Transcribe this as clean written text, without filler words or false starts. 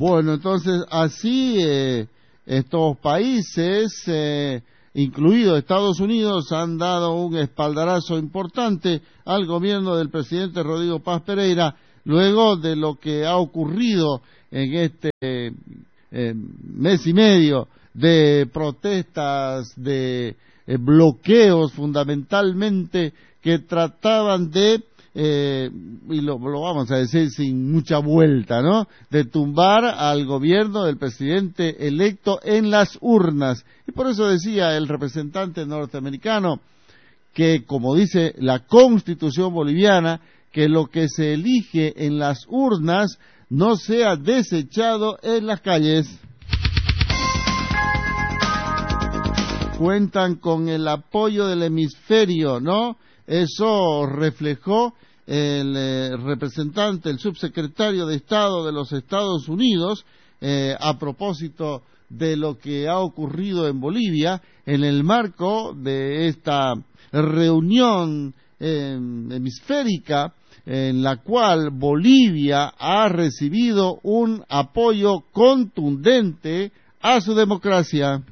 Bueno, entonces así estos países, incluido Estados Unidos, han dado un espaldarazo importante al gobierno del presidente Rodrigo Paz Pereira, luego de lo que ha ocurrido en este mes y medio de protestas, de bloqueos fundamentalmente que trataban de, y lo vamos a decir sin mucha vuelta, ¿no?, de tumbar al gobierno del presidente electo en las urnas. Y por eso decía el representante norteamericano que, como dice la Constitución boliviana, que lo que se elige en las urnas no sea desechado en las calles. Cuentan con el apoyo del hemisferio, ¿no? Eso reflejó el representante, el subsecretario de Estado de los Estados Unidos, a propósito de lo que ha ocurrido en Bolivia, en el marco de esta reunión hemisférica, en la cual Bolivia ha recibido un apoyo contundente a su democracia.